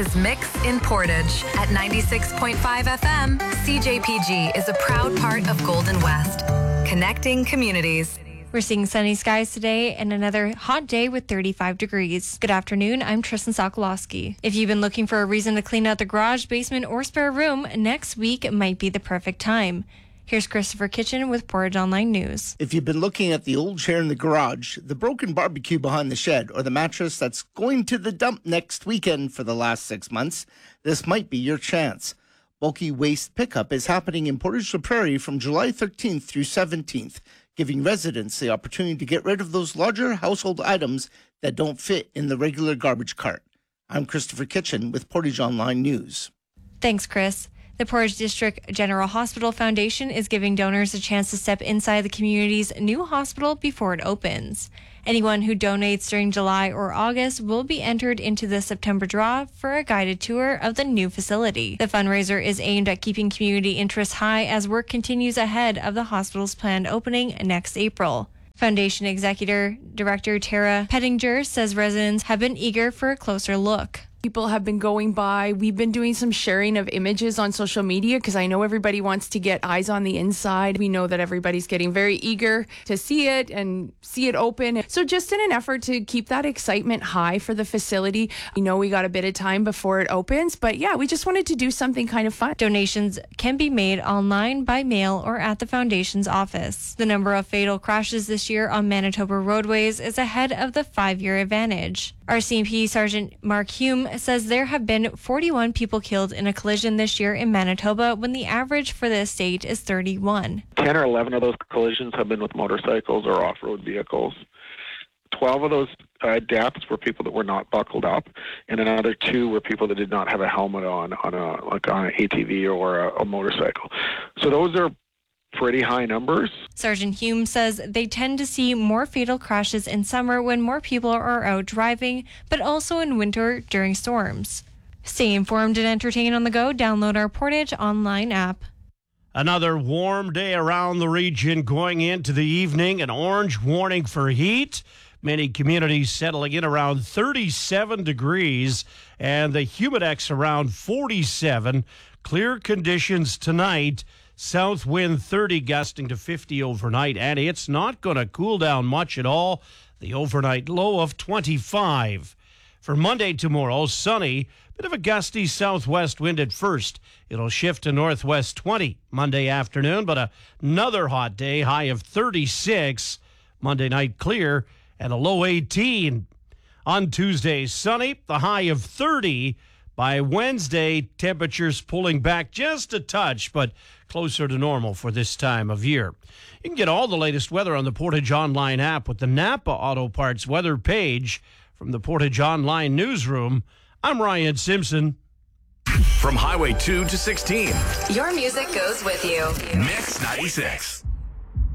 is Mix in Portage. At 96.5 FM, CJPG is a proud part of Golden West, connecting communities. We're seeing sunny skies today and another hot day with 35 degrees. Good afternoon, I'm Tristan Sokolowski. If you've been looking for a reason to clean out the garage, basement, or spare room, next week might be the perfect time. Here's Christopher Kitchen with Portage Online News. If you've been looking at the old chair in the garage, the broken barbecue behind the shed, or the mattress that's going to the dump next weekend for the last 6 months, this might be your chance. Bulky waste pickup is happening in Portage la Prairie from July 13th through 17th, giving residents the opportunity to get rid of those larger household items that don't fit in the regular garbage cart. I'm Christopher Kitchen with Portage Online News. Thanks, Chris. The Portage District General Hospital Foundation is giving donors a chance to step inside the community's new hospital before it opens. Anyone who donates during July or August will be entered into the September draw for a guided tour of the new facility. The fundraiser is aimed at keeping community interest high as work continues ahead of the hospital's planned opening next April. Foundation Executive Director Tara Pettinger says residents have been eager for a closer look. People have been going by. We've been doing some sharing of images on social media because I know everybody wants to get eyes on the inside. We know that everybody's getting very eager to see it and see it open. So just in an effort to keep that excitement high for the facility, we know we got a bit of time before it opens, but yeah, we just wanted to do something kind of fun. Donations can be made online, by mail, or at the Foundation's office. The number of fatal crashes this year on Manitoba roadways is ahead of the 5-year advantage. RCMP Sergeant Mark Hume says there have been 41 people killed in a collision this year in Manitoba when the average for the state is 31. 10 or 11 of those collisions have been with motorcycles or off-road vehicles. 12 of those deaths were people that were not buckled up, and another 2 were people that did not have a helmet on an ATV or a motorcycle. So those are pretty high numbers. Sergeant Hume says they tend to see more fatal crashes in summer when more people are out driving, but also in winter during storms. Stay informed and entertain on the go. Download our Portage Online app. Another warm day around the region going into the evening. An orange warning for heat. Many communities settling in around 37 degrees and the humidex around 47. Clear conditions tonight. South wind 30 gusting to 50 overnight, and it's not going to cool down much at all. The overnight low of 25. For Monday tomorrow, sunny, bit of a gusty southwest wind at first. It'll shift to northwest 20 Monday afternoon, but another hot day, high of 36. Monday night clear and a low 18. On Tuesday, sunny, the high of 30. By Wednesday, temperatures pulling back just a touch, but closer to normal for this time of year. You can get all the latest weather on the Portage Online app with the Napa Auto Parts weather page. From the Portage Online newsroom, I'm Ryan Simpson. From Highway 2 to 16. Your music goes with you. Mix 96.